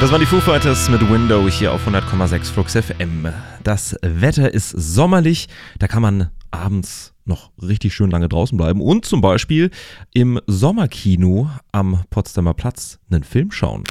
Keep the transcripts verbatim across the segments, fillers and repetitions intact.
Das waren die Foo Fighters mit Window hier auf hundert Komma sechs Flux F M. Das Wetter ist sommerlich, da kann man abends noch richtig schön lange draußen bleiben und zum Beispiel im Sommerkino am Potsdamer Platz einen Film schauen.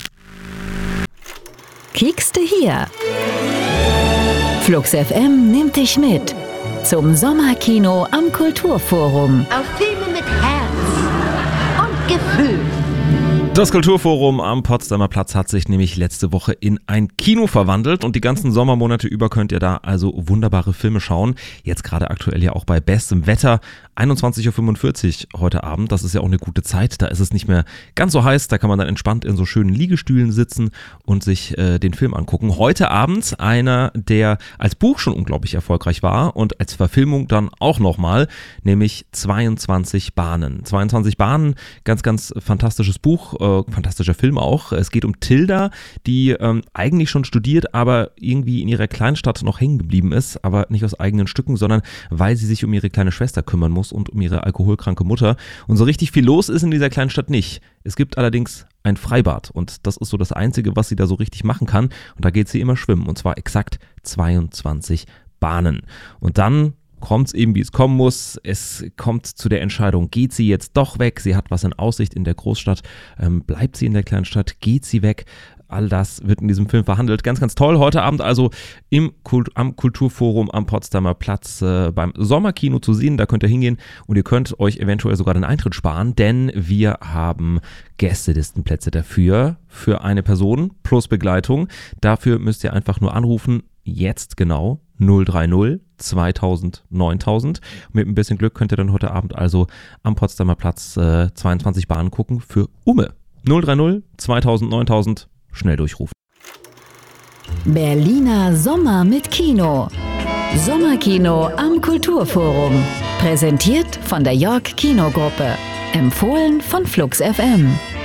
Kiekste hier. Flux F M nimmt dich mit zum Sommerkino am Kulturforum. Auf Filme mit Herz und Gefühl. Das Kulturforum am Potsdamer Platz hat sich nämlich letzte Woche in ein Kino verwandelt und die ganzen Sommermonate über könnt ihr da also wunderbare Filme schauen. Jetzt gerade aktuell ja auch bei bestem Wetter. einundzwanzig Uhr fünfundvierzig heute Abend, das ist ja auch eine gute Zeit. Da ist es nicht mehr ganz so heiß, da kann man dann entspannt in so schönen Liegestühlen sitzen und sich äh, den Film angucken. Heute Abend einer, der als Buch schon unglaublich erfolgreich war und als Verfilmung dann auch nochmal, nämlich zweiundzwanzig Bahnen. zweiundzwanzig Bahnen, ganz, ganz fantastisches Buch. Äh, fantastischer Film auch. Es geht um Tilda, die ähm, eigentlich schon studiert, aber irgendwie in ihrer Kleinstadt noch hängen geblieben ist, aber nicht aus eigenen Stücken, sondern weil sie sich um ihre kleine Schwester kümmern muss und um ihre alkoholkranke Mutter. Und so richtig viel los ist in dieser Kleinstadt nicht. Es gibt allerdings ein Freibad und das ist so das Einzige, was sie da so richtig machen kann. Und da geht sie immer schwimmen und zwar exakt zweiundzwanzig Bahnen. Und dann kommt es eben, wie es kommen muss. Es kommt zu der Entscheidung, geht sie jetzt doch weg? Sie hat was in Aussicht in der Großstadt. Ähm, bleibt sie in der Kleinstadt? Geht sie weg? All das wird in diesem Film verhandelt. Ganz, ganz toll. Heute Abend also im Kult- am Kulturforum am Potsdamer Platz äh, beim Sommerkino zu sehen. Da könnt ihr hingehen und ihr könnt euch eventuell sogar den Eintritt sparen, denn wir haben Gästelistenplätze dafür, für eine Person plus Begleitung. Dafür müsst ihr einfach nur anrufen, jetzt genau, null drei null zweitausend neuntausend. Mit ein bisschen Glück könnt ihr dann heute Abend also am Potsdamer Platz äh, zweiundzwanzig Bahnen gucken für Umme. null drei null zweitausend neuntausend. Schnell durchrufen. Berliner Sommer mit Kino. Sommerkino am Kulturforum. Präsentiert von der York Kinogruppe. Empfohlen von Flux F M.